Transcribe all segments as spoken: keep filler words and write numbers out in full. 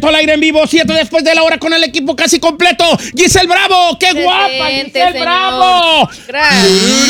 Cheto al aire en vivo, siete después de la hora con el equipo casi completo. Giselle Bravo, qué Excelente, guapa, Giselle señor. Bravo. Gracias.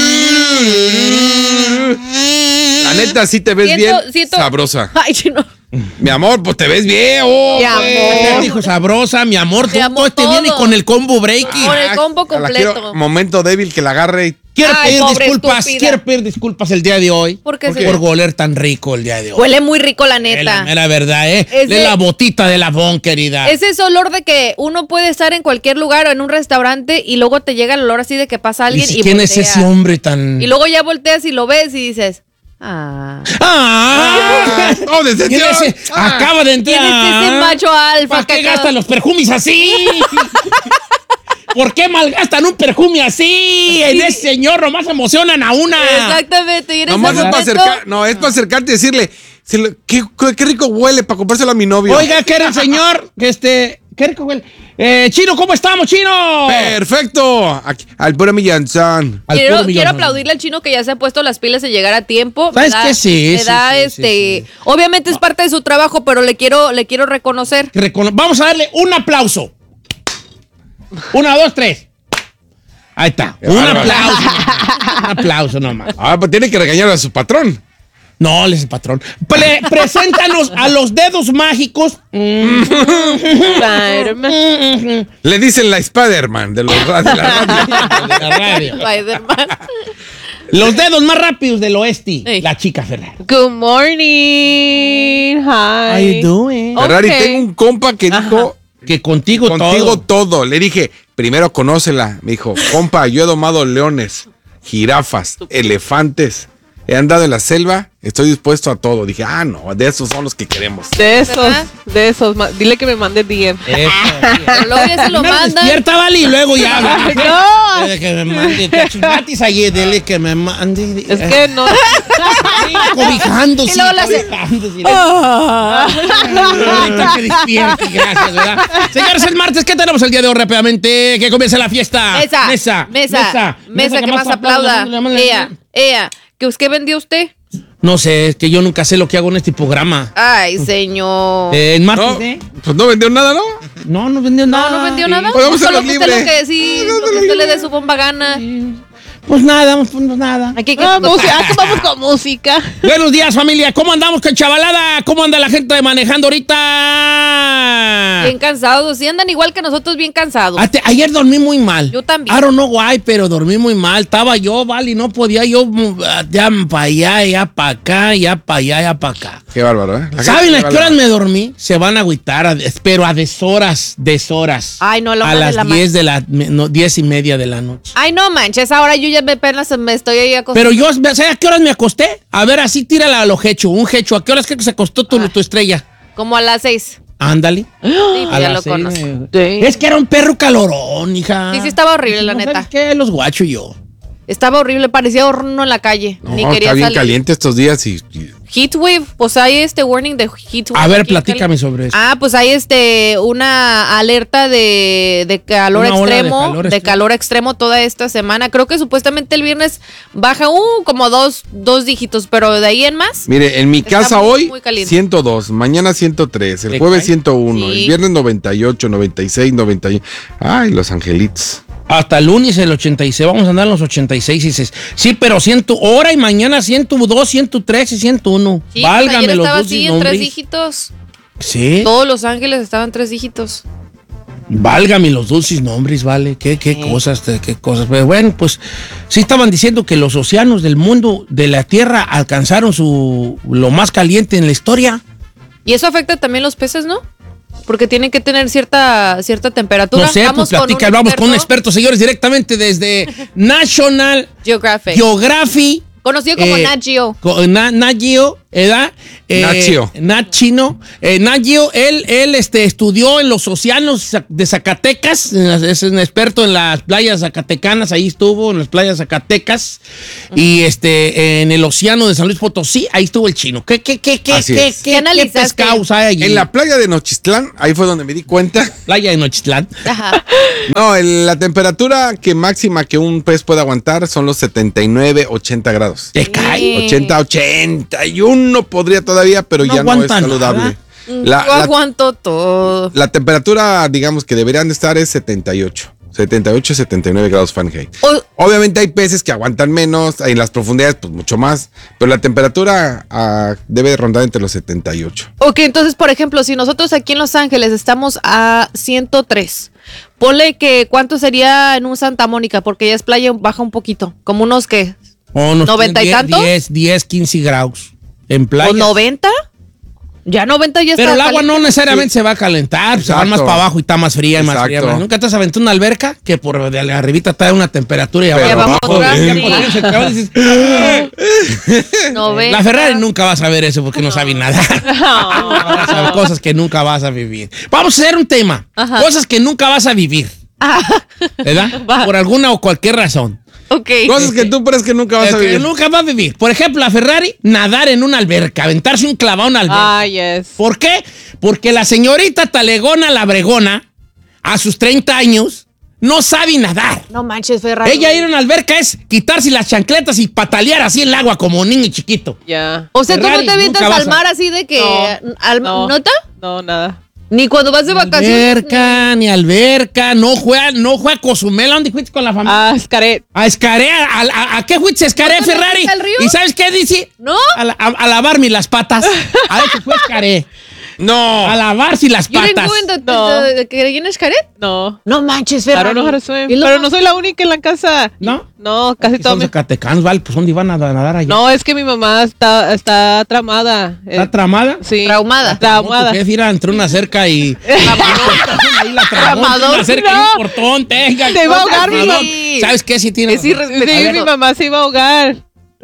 La neta, sí te ves Siento- bien siento- sabrosa. Ay, no. Mi amor, pues te ves bien. Oh, Mi güey. amor. Dijo sabrosa, mi amor, Mi tú, amor, este todo. viene con el combo breaking. Con el combo A la completo. quiero- momento débil que la agarre. y- Quiero Ay, pedir pobre disculpas, estúpida. quiero pedir disculpas el día de hoy. ¿Por qué, Por señor? oler tan rico el día de hoy. Huele muy rico, la Es neta. la mera verdad, ¿eh? Ese- Es la botita de la Bon, querida. Es ese olor de que uno puede estar en cualquier lugar o en un restaurante y luego te llega el olor así de que pasa ¿Y alguien y, si quién es volteas. ese hombre tan...? Y luego ya volteas y lo ves y dices, ah. ¡Ah! ¡Oh, ¿Quién decepción! es ese? Ah. Acaba de entrar. ¿Quién es ese macho alfa ¿Para que qué acaba- gastan los perfumes así? ¿Por qué malgastan un perfume así? En ese señor nomás emocionan a una. Exactamente. Y en Nomás ese es para momento- acercar, no, es para acercarte y decirle, se lo- qué, qué- qué rico huele para comprárselo a mi novio. Oiga, que era el señor, que este, qué rico huele. Eh, Chino, ¿cómo estamos, Chino? Perfecto. Aquí, al puro Millanzán. Al Quiero, puro millón. quiero aplaudirle al chino que ya se ha puesto las pilas de llegar a tiempo. Me ¿Sabes da- qué? Sí, me sí, da sí, este. sí, sí. Obviamente es parte de su trabajo, pero le quiero, le quiero reconocer. Recono- Vamos a darle un aplauso. Una, dos, tres. Ahí está. Qué Un bárbaro. aplauso. Un aplauso nomás. Ah, pues tiene que regañar a su patrón. No, él es el patrón. Pre- preséntanos a los dedos mágicos. Le dicen la Spider-Man de, los, ra- de la radio. De la radio. Spider-Man. Los dedos más rápidos del oeste. Ey. La chica Ferrari. Good morning. Hi. doing? Ferrari, Ok. tengo un compa que dijo, Que contigo, contigo todo. todo. Le dije, primero conócela. Me dijo, compa, yo he domado leones, jirafas, elefantes. He andado en la selva, estoy dispuesto a todo. Dije, ah, no, de esos son los que queremos. De esos, ¿Verdad? de esos. ma- Dile que me mande D M. Eso, Pero luego ya se lo Primero mandan. despierta, vale, y luego ya. Ay, no. Dile que me mande. Te chingatis ayer, dile que me mande. Es que no. Cobijándose. Y luego le hace- cobijándose. Ahorita que despierte, gracias, ¿verdad? Señores, es martes, ¿qué tenemos el día de hoy rápidamente? Que comience la fiesta. Mesa, Mesa. mesa, mesa, que más aplauda. Ea, ea, ¿que usted vendió usted? No sé, es que yo nunca sé lo que hago en este programa. Ay, señor. Eh, en martes, No, ¿eh? pues no vendió nada, ¿no? No, no vendió No, nada. no vendió nada. Pues vamos a Solo los que usted libres. lo que sí, lo que usted le dé su bomba gana. Pues nada, pues nada. Aquí que Ah, música. Ah, que vamos con música. Buenos días, familia. ¿Cómo andamos con chavalada? ¿Cómo anda la gente manejando ahorita? bien cansados. Sí andan igual que nosotros, bien cansados. Ate- ayer dormí muy mal. Yo también. I don't know why, pero dormí muy mal. Estaba yo, vale, y no podía yo mm, ya para allá, ya para acá, ya para allá, ya para acá. Qué bárbaro, ¿eh? La ¿Saben gente, a qué qué horas bárbaro. me dormí? Se van a agüitar, a- pero a deshoras, deshoras. Ay, no, la A hora de las la diez de la, me- no, diez y media de la noche. Ay, no manches, ahora yo ya me apenas me estoy ahí acostando. Pero yo, ¿sabes a qué horas me acosté? A ver, así tírala a lo hecho, un hecho. ¿A qué horas crees que se acostó tu, tu estrella? Como a las seis. Ándale. Sí, A ya las lo seis, conozco. eh. Es que era un perro calorón, hija. Sí, sí estaba horrible, la No, neta. ¿sabes qué? Los guacho y yo. Estaba horrible, parecía horno en la calle. No, Ni quería está bien salir. caliente estos días y, y- Heatwave, pues hay este warning de heatwave. A ver, aquí en platícame Cali. sobre eso. Ah, pues hay este una alerta de, de calor Una ola de extremo, de calor calor, extremo. extremo toda esta semana. Creo que supuestamente el viernes baja uh, como dos, dos dígitos, pero de ahí en más. Mire, en mi Está casa muy, hoy muy caliente. ciento dos, mañana ciento tres, el ¿Te jueves cae? ciento uno, Sí. el viernes noventa y ocho, noventa y seis, noventa y uno. Ay, los angelitos. Hasta el lunes el ochenta y seis, vamos a andar en los ochenta y seis y dices, sí, pero ciento, ahora y mañana ciento dos, ciento tres y ciento uno. Sí, Válgame ayer los estaba dos así en nombres. tres dígitos. Sí, Todos Los Ángeles estaban en tres dígitos. válgame los dulces nombres, vale. Qué, qué cosas, qué cosas. Pero bueno, pues sí estaban diciendo que los océanos del mundo, de la Tierra, alcanzaron su lo más caliente en la historia. Y eso afecta también los peces, ¿no? Porque tienen que tener cierta, cierta temperatura. No sé, pues con platica, un vamos con un experto. experto, señores, directamente desde National Geographic. Geography. Conocido como Eh, Nat Geo. co- Na- Nat Geo, ¿verdad? Eh, Nat Geo. Nat Chino. Eh, Nat Geo, él, él este, estudió en los océanos de Zacatecas, es un experto en las playas zacatecanas, ahí estuvo, en las playas zacatecas, y este, en el océano de San Luis Potosí, ahí estuvo el chino. ¿Qué, qué, qué, qué, Así qué, es. qué, ¿Qué qué analizaste? pescados hay allí? En la playa de Nochistlán, ahí fue donde me di cuenta. playa de Nochitlán. Ajá. No, el- la temperatura que máxima que un pez puede aguantar son los setenta y nueve, ochenta grados. Te cae. Sí. ochenta, ochenta y uno podría todavía, pero No ya no es aguanta saludable. nada. La, Yo la- aguanto todo. la temperatura, digamos, que deberían de estar es setenta y ocho. setenta y ocho, setenta y nueve grados Fahrenheit. O- Obviamente hay peces que aguantan menos, en las profundidades pues mucho más, pero la temperatura ah, debe rondar entre los setenta y ocho. Ok, entonces, por ejemplo, si nosotros aquí en Los Ángeles estamos a ciento tres, ponle que cuánto sería en un Santa Mónica, porque ya es playa, baja un poquito, como unos que, O unos ¿noventa y diez, tantos? diez, diez, quince grados en playa. o noventa, ya noventa ya está. Pero el agua caliente. no necesariamente se va a calentar, se va Exacto. más para abajo y está más fría y más Exacto. fría. más- ¿Nunca te has aventado una alberca que por de arribita está una temperatura y Pero abajo? abajo, ya sí. por dentro se te va y dices, noventa. la Ferrari nunca vas a ver eso porque no, sabe nada. Vas a ver cosas que nunca vas a vivir. Vamos a hacer un tema. Ajá. Cosas que nunca vas a vivir. ¿Verdad? Va. Por alguna o cualquier razón. Ok. Cosas que tú crees que nunca vas Eh, a que vivir. nunca vas a vivir. Por ejemplo, la Ferrari, nadar en una alberca, aventarse un clavado en una alberca. Ah, yes. ¿Por qué? Porque la señorita Talegona la Bregona, a sus treinta años, no sabe nadar. No manches, Ferrari. Ella ir a una alberca es quitarse las chancletas y patalear así en el agua como un niño chiquito. Ya. O sea, tú Ferrari, no te avientas nunca vas al a- mar así de que... No, al- no. ¿Nota? No, nada. Ni cuando vas de vacaciones. Alberca, ni alberca, no juega, no juega Cozumel. ¿A dónde fuiste con la familia? Ah, Scaret. A Escaré, a, a- ¿a qué fuiste a Escaré, ¿No te Ferrari? fuiste al río? ¿Y sabes qué dice? ¿No? A, la- a- a lavarme las patas. A eso fue Escaré. No. A lavarse las You didn't patas. go in the- No. the- the- que en Xcaret? No. No manches, I Ferrari. don't know how to swim. Y lo- Pero no soy la única en la casa. ¿No? No, casi Son todos. mis- zacatecanos, ¿vale? Pues ¿dónde iban a nadar allá? No, es que mi mamá está, está tramada. ¿Está Eh, tramada? sí. Traumada. Traumada. ¿Qué es ir entre una cerca y... Ahí la tramó, Tramador. una cerca y No. un portón, tenga. Se iba a ahogar, mi Tramador. mamá. ¿Sabes qué? Sí tiene... Es razón. irrespetuoso. Sí, mi mamá se iba a ahogar.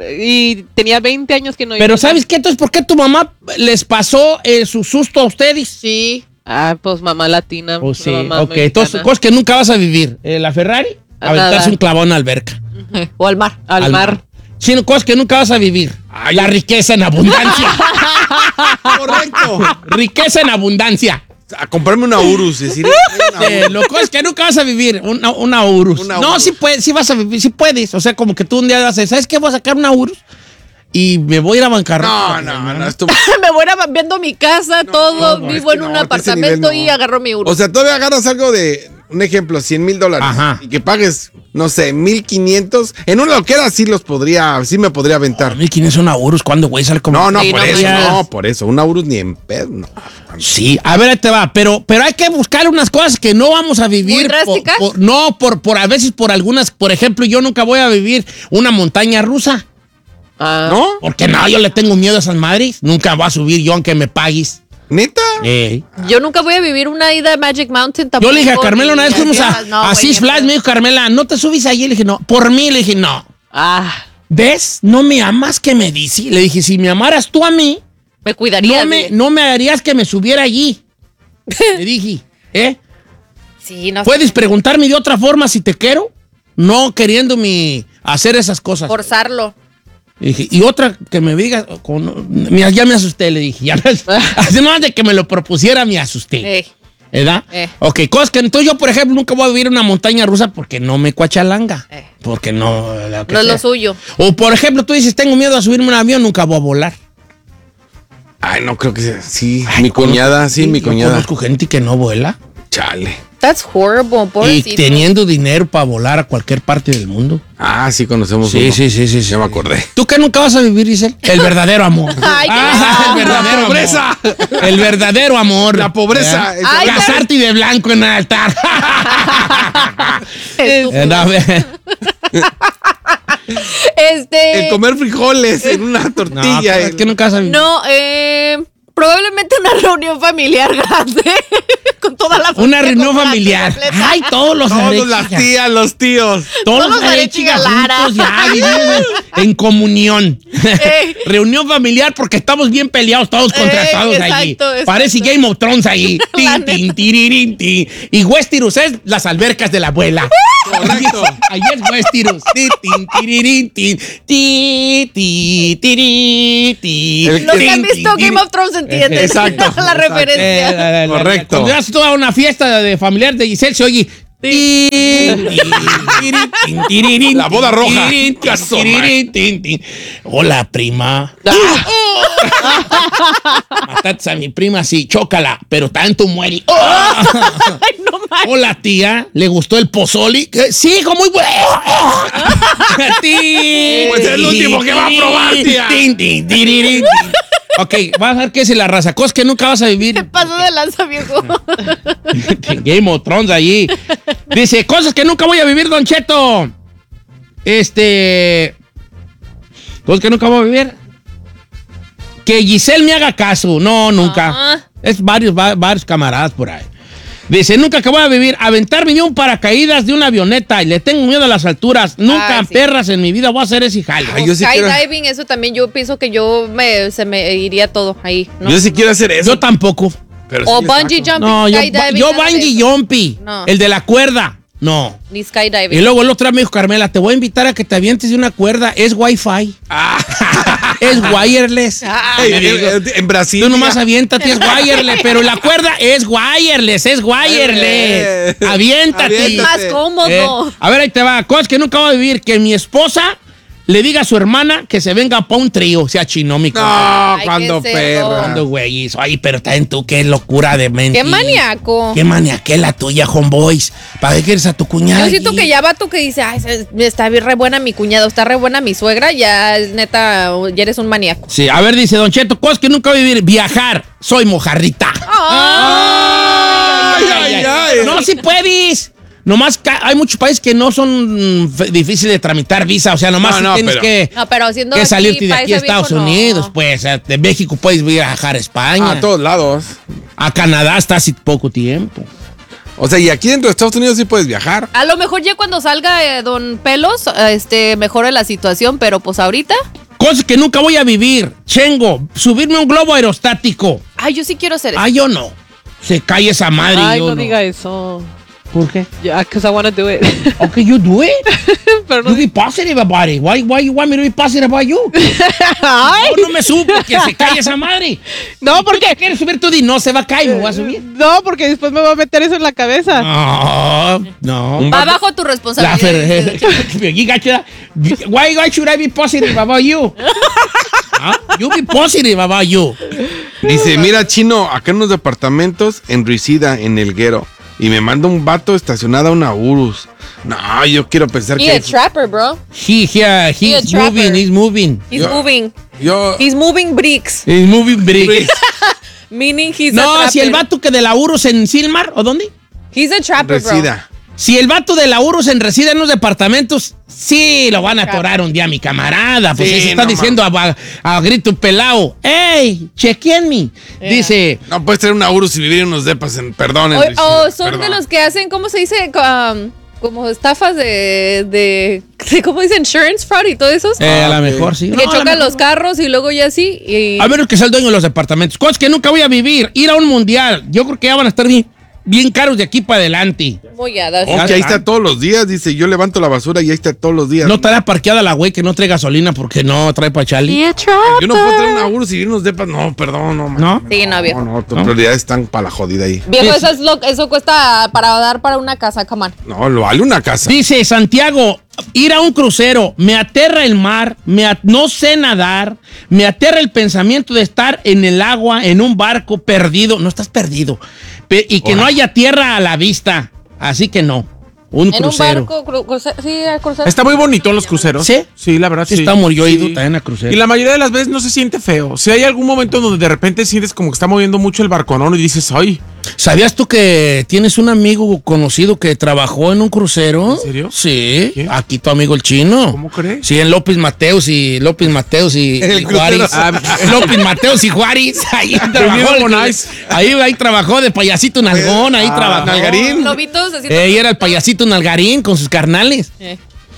Y tenía veinte años que no iba. Pero ¿sabes qué? Entonces, ¿por qué tu mamá les pasó eh, su susto a ustedes? Sí. Ah, pues mamá latina. Pues sí, mamá ok. Entonces, mexicana. cosas que nunca vas a vivir. Eh, la Ferrari, A aventarse nadar. un clavón en la alberca. O al mar. Al, mar. Sí, no, cosas que nunca vas a vivir. La riqueza en abundancia. Correcto. Riqueza en abundancia. A comprarme una Urus. Decir, una Eh, Urus. lo cosas que nunca vas a vivir. Una, una Urus. Una no, Urus. sí, puedes, sí vas a vivir, sí puedes. O sea, como que tú un día vas a decir, ¿sabes qué? Voy a sacar una Urus y me voy a ir a bancarrota. No, no, no. Esto... Me voy a viendo mi casa, todo, no, vivo es en que un no, que ese nivel apartamento no. y agarro mi euro. O sea, todavía agarras algo de, un ejemplo, cien mil dólares. Ajá. Y que pagues, no sé, mil quinientos. En una loquera sí los podría, sí me podría aventar. mil quinientos son una Urus cuando, güey, sale como... No, no, Sí, por no eso, manches. no, por eso. Una Urus ni en pedo, no. Sí, a ver, ahí te va, pero, pero hay que buscar unas cosas que no vamos a vivir. ¿Muy drásticas? por- por- no, por, por a veces por algunas, por ejemplo, yo nunca voy a vivir una montaña rusa. Ah. ¿No? Porque no, yo le tengo miedo a esas madres. Nunca voy a subir yo aunque me pagues. ¿Neta? Ey. Yo nunca voy a vivir una ida a Magic Mountain tampoco. Yo le dije a Carmela una vez, ni fuimos a, no, a güey, Six ni Flags, me dijo Carmela, ¿no te subes allí? Le dije, no. Por mí, le dije, no. Ah. ¿Ves? No me amas que me dice. Le dije, si me amaras tú a mí, Me cuidaría. no me, no me harías que me subiera allí. Le dije, ¿eh? Sí, no sé. ¿Puedes preguntarme de otra forma si te quiero? No queriéndome hacer esas cosas. Forzarlo. Le dije, y otra que me diga, con- mira, ya me asusté, le dije. Ya me, así no de que me lo propusiera, me asusté. Eh, ¿Verdad? Eh. Ok, cosas que entonces yo, por ejemplo, nunca voy a vivir en una montaña rusa porque no me cuachalanga. Eh. Porque no. lo que no es sea. lo suyo. O por ejemplo, tú dices, tengo miedo a subirme a un avión, nunca voy a volar. Ay, no creo que sea. Sí, Ay, mi cuñada, sí, mi yo cuñada. Conozco gente que no vuela. Chale. That's horrible, Y pobrecito. teniendo dinero para volar a cualquier parte del mundo. Ah, sí, conocemos Sí, uno. sí, sí, sí, sí. Ya me acordé. ¿Tú qué nunca vas a vivir, Giselle? El verdadero amor. Ay, qué Ah, el lindo. verdadero La pobreza. amor. El verdadero amor. La pobreza. ¿Eh? el- Ay, Casarte de blanco en el altar. Estúpido. Eh, no, ve- Este. El comer frijoles en una no, tortilla. pero es el- que nunca vas a vivir. No, eh. Probablemente una reunión familiar grande. Con toda la familia. Una reunión completa, familiar. completa. Ay, todos los Todos Arechiga. las tías, los tíos. Todos Todos los los Arechiga Arechiga Lara. juntos ya vivimos en, en comunión. Eh. Reunión familiar porque estamos bien peleados todos contra Eh, todos exacto, allí. exacto. Parece Game of Thrones ahí. La Tin, tin, tirirín, tin. Y Westeros es las albercas de la abuela. Correcto. Ahí es Westeros. Tin, tin, tirirín, tin. Ti, ti, tiri, ti. El- Los que Tin, han visto tin, Game of Thrones entienden. Exacto, La exacto. referencia. Eh, la- la- la- Correcto. Cuando vas tú a una fiesta de familiar de Giselle, se oye La boda roja. Hola, prima. Mataste a mi prima, sí, chócala, pero tanto muere. Oh. Ay, no mames. Hola, tía, ¿le gustó el pozoli? Sí, hijo, muy bueno. Pues es el último que va a probar, tía. Ok, vas a ver qué es la raza. Cosas que nunca vas a vivir. ¿Qué pasó de lanza, viejo? Game of Thrones allí. Dice, cosas que nunca voy a vivir, Don Cheto. Este... Cosas que nunca voy a vivir. Que Giselle me haga caso. No, nunca. Ah. Es varios, va- varios camaradas por ahí. Dice, nunca que voy a vivir. Aventarme de un paracaídas de una avioneta y le tengo miedo a las alturas. Nunca, Ah, sí. perras, en mi vida voy a hacer ese jale. Ay, yo sí quiero- Skydiving, eso también yo pienso que yo me, se me iría todo ahí. ¿no? Yo sí quiero hacer eso. Yo tampoco. pero sí O le bungee saco. jumping, No, yo, skydiving. yo nada de bungee eso. jumpy. No. El de la cuerda. No. Ni Y skydiving. luego el otro día me dijo, Carmela, te voy a invitar a que te avientes de una cuerda. Es Wi-Fi. Es wireless. Ey, en, en Brasil. Tú nomás ya- aviéntate, es wireless. Pero la cuerda es wireless, es wireless. Eh. Aviéntate. Aviéntate. Más cómodo. Eh, a ver, ahí te va. Cosas que nunca voy a vivir. Que mi esposa le diga a su hermana que se venga para un trío. Se achinó mi compa. No, Ay, cuando qué cerdo. perra. Cuando, güey, hizo. Ay, pero también tú, qué locura de mente. Qué maníaco. Qué maniaquela tuya, homeboys. ¿Para qué quieres a tu cuñada? Yo siento allí? que ya va tú que dice, ay, se- está bien re buena mi cuñado, está re buena mi suegra, ya es neta, ya eres un maníaco. Sí, a ver, dice Don Cheto, cosas que nunca voy a vivir. Viajar. Soy mojarrita. Ay, ay, ay. No, si puedes. Nomás ca- hay muchos países que no son mm, fe- difíciles de tramitar visa. O sea, nomás No, sí no, tienes pero- que, No, pero siendo que aquí, salirte de aquí a paisa Estados viejo, no. Unidos. Pues eh, de México puedes viajar a España. A todos lados. A Canadá hasta hace poco tiempo. O sea, y aquí dentro de Estados Unidos sí puedes viajar. A lo mejor ya cuando salga eh, Don Pelos, eh, este, mejore la situación, pero pues ahorita, Cosas que nunca voy a vivir. Chengo, subirme a un globo aerostático. ay, yo sí quiero hacer eso. Ah, yo no. Se cae esa madre. Ay, yo no diga eso. ¿Por qué? Yeah, because I want to do it. Okay, you do it. Pero You no. be positive about it. Why, why you want me to be positive about you? Ay, No, no me subo porque se cae esa madre. no, porque. ¿Quieres subir tú? Di, no, se va a caer, me voy a subir. No, porque después me va a meter eso en la cabeza. No, no. Un Va vato- bajo tu La responsabilidad. fer- You got you- why, why should I be positive about you? Huh? You be positive about you. Dice, mira, Chino, acá en unos departamentos en Ruicida, en Elguero. Y me manda un vato estacionado a una Urus. No, yo quiero pensar He que... a trapper, bro. He, he, He a he's trapper. moving, he's moving. He's Yo- moving. Yo... He's moving bricks. He's moving bricks. Meaning he's a No, trapper. si el vato que de la Urus en Silmar, ¿o dónde? He's a trapper, bro. Resida. Si el vato de la Urus en reside en los departamentos, sí lo van a atorar un día, mi camarada. Pues Sí, eso está no diciendo a, a, a grito pelao. ¡Ey! ¡Chequenme! Yeah. Dice, No puedes tener una Urus y vivir en unos depas en... Perdón, en O, Ruicida, o son perdón. de los que hacen, ¿cómo se dice? Um, como estafas de, de, de- ¿cómo dice? Insurance fraud y todo eso. eh, a lo ok. mejor sí. que No, a lo chocan mejor los carros y luego ya sí. Y, A ver que sea el dueño de los departamentos. Cosas que nunca voy a vivir. Ir a un mundial. Yo creo que ya van a estar bien, bien caros de aquí para adelante. muy ya, that's- Ok, ahí está todos los días. Dice, yo levanto la basura y ahí está todos los días. No estará parqueada la güey que no trae gasolina porque no trae pa' Charlie. Yo no puedo tener una Urus y vivir en unos depas. No, perdón, no. man. ¿No? Sí, no, viejo. No, no, tus ¿No? prioridades están para la jodida ahí. Viejo, Sí, eso, es lo, eso cuesta para dar para una casa, come on. No, lo vale una casa. Dice Santiago, ir a un crucero, me aterra el mar, me at- no sé nadar, me aterra el pensamiento de estar en el agua, en un barco perdido. No estás perdido. Pe- y que Ora. no haya tierra a la vista. Así que no. Un En crucero. un barco, cru- cruce- sí, a cruzar. Está muy bonito los cruceros. ¿Sí? Sí, la verdad Sí, sí. está muy- yo he Sí. ido también a cruceros. Y la mayoría de las veces no se siente feo. Si hay algún momento donde de repente sientes como que está moviendo mucho el barconón y dices, ay, ¿Sabías tú que tienes un amigo conocido que trabajó en un crucero? ¿En serio? Sí. ¿Quién? Aquí tu amigo el chino. ¿Cómo crees? Sí, en López Mateos y López Mateos y, El y Juárez. crucero. Ah, López Mateos y Juárez. Ahí trabajó. el- Bonais. ahí, ahí trabajó de payasito nalgón. Ahí Ah, trabajó. Nalgarín. Lobitos, así. Eh, y era el payasito Nalgarín con sus carnales. Eh.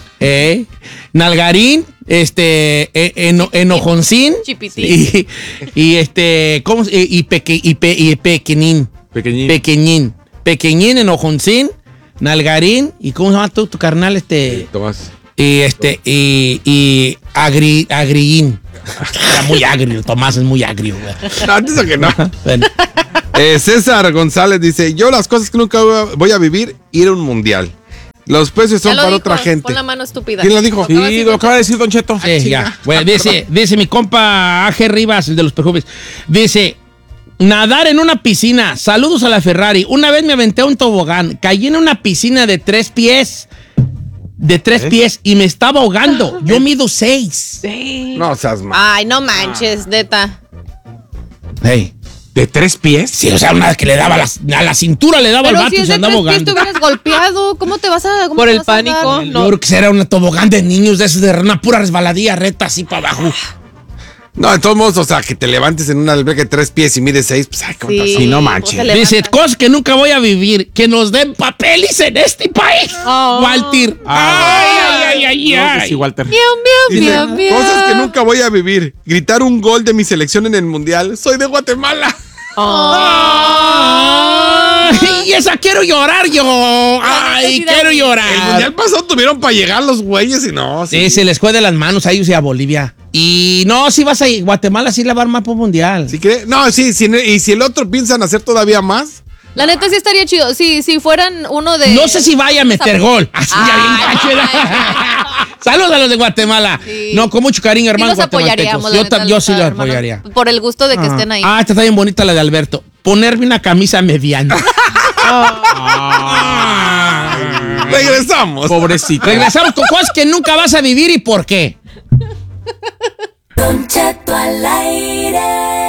Eh, Nalgarín, este, eh, eno- Enojoncín. Chipitín. Y, y este, ¿cómo? se- Y, peque, y, pe- y Pequeñín. pequeñín. Pequeñín. Pequeñín, Enojoncín, Nalgarín. ¿Y cómo se llama tú, tu carnal? Este. Tomás. Y este, y, y agri, agriín. Era muy agrio, Tomás es muy agrio, güey. No, antes de que no. Bueno. Eh, César González dice, yo las cosas que nunca voy a vivir, ir a un mundial. Los precios son Ya lo para dijo, otra gente. Pon la mano estúpida. ¿Quién lo dijo? Sí, lo acaba de decir Don Cheto. Sí, ya. Bueno, dice, dice mi compa A G Rivas, el de los perfumes. Dice, nadar en una piscina. Saludos a la Ferrari. Una vez me aventé a un tobogán. Caí en una piscina de tres pies. De tres ¿Eh? pies y me estaba ahogando. Yo mido seis. No seas mal. Ay, no manches, neta. Hey. ¿De tres pies? Sí, o sea, una que le daba la, a la cintura, le daba Pero al vato si y es se de andaba tres pies, te ahogando. hubieras golpeado. ¿Cómo te vas a...? cómo Por te el vas a andar? pánico. Yo creo que será una tobogán de niños de esos de una pura resbaladilla reta así para abajo. No, de todos modos, o sea, que te levantes en una alberca de tres pies y mides seis, pues ay, ¿cómo estás? Sí, no pues, manches. se levanta. Dice, cosas que nunca voy a vivir, que nos den papeles en este país. Oh. Walter. Ah, ay, ay, ay, no, que ay. sí, Walter. Miau, miau, Dice, miau, miau. cosas que nunca voy a vivir. Gritar un gol de mi selección en el mundial. Soy de Guatemala. Ay, y esa quiero llorar yo. Ay, necesidad. quiero El llorar. mundial pasado tuvieron para llegar los güeyes y no. Sí, se les fue de las manos a ellos y a Bolivia. Y no, si vas a Guatemala, sí la va a armar por mundial. ¿Sí cree? No, sí, sí, y si el otro piensan hacer todavía más. La neta sí estaría chido. Si, si fueran uno de... No sé si vaya a meter gol. Así ya bien Ay, gacho, ¿verdad? ay, Saludos a los de Guatemala. Sí. No, con mucho cariño, Sí hermanos los apoyaríamos. guatemaltecos. la Yo, neta, ta- yo sí los hermanos, apoyaría. Por el gusto de que estén ahí. Ah, esta está bien bonita la de Alberto. Ponerme una camisa mediana. Ah. Regresamos. Pobrecito. Regresamos con cosas que nunca vas a vivir y por qué. Don Cheto al aire.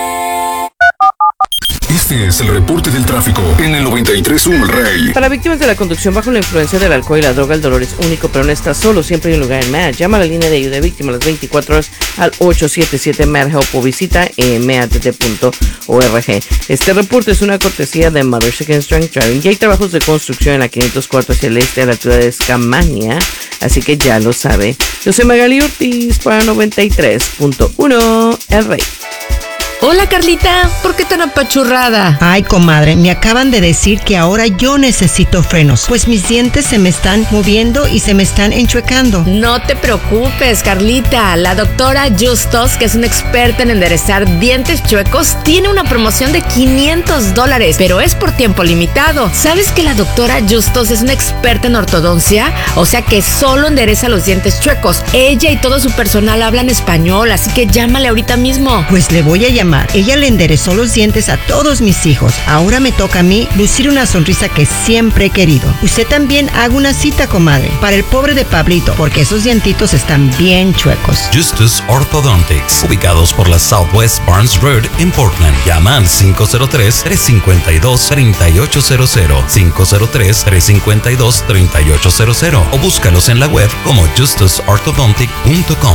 Este es el reporte del tráfico en el noventa y tres punto uno El Rey. Para víctimas de la conducción bajo la influencia del alcohol y la droga, el dolor es único, pero no estás solo. Siempre hay un lugar en M A D. Llama a la línea de ayuda de víctimas las veinticuatro horas al ocho siete siete M A D Help o visita m a d d punto org. Este reporte es una cortesía de Mothers Against Drunk Driving. Ya hay trabajos de construcción en la quinientos cuatro hacia el este a la altura de Escamania, así que ya lo sabe. Yo soy Magali Ortiz para noventa y tres punto uno El Rey. Hola Carlita, ¿por qué tan apachurrada? Ay, comadre, me acaban de decir que ahora yo necesito frenos, pues mis dientes se me están moviendo y se me están enchuecando. No te preocupes, Carlita. La doctora Justos, que es una experta en enderezar dientes chuecos, tiene una promoción de quinientos dólares, pero es por tiempo limitado. ¿Sabes que la doctora Justos es una experta en ortodoncia? O sea que solo endereza los dientes chuecos. Ella y todo su personal hablan español, así que llámale ahorita mismo. Pues le voy a llamar. Ella le enderezó los dientes a todos mis hijos. Ahora me toca a mí lucir una sonrisa que siempre he querido. Usted también haga una cita, comadre, para el pobre de Pablito, porque esos dientitos están bien chuecos. Justus Orthodontics, ubicados por la Southwest Barnes Road en Portland. Llama al cinco cero tres, tres cinco dos, tres ocho cero cero, cinco cero tres, tres cinco dos, tres ocho cero cero o búscalos en la web como justus orthodontic punto com.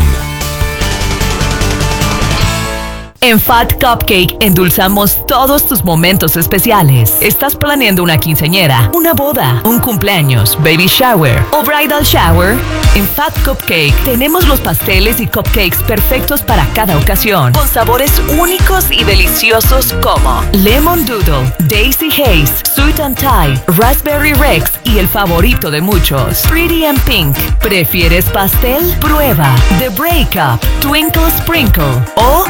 En Fat Cupcake endulzamos todos tus momentos especiales. ¿Estás planeando una quinceañera, una boda, un cumpleaños, baby shower o bridal shower? En Fat Cupcake tenemos los pasteles y cupcakes perfectos para cada ocasión, con sabores únicos y deliciosos como Lemon Doodle, Daisy Haze, Sweet and Thai, Raspberry Rex y el favorito de muchos, Pretty and Pink. ¿Prefieres pastel? Prueba The Breakup, Twinkle Sprinkle o